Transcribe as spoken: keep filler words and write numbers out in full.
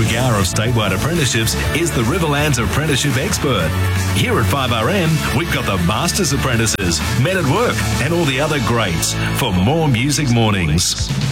Yarra of statewide apprenticeships is the Riverlands Apprenticeship Expert. Here at five R M, we've got the Masters Apprentices, Men at Work, and all the other greats for more music mornings.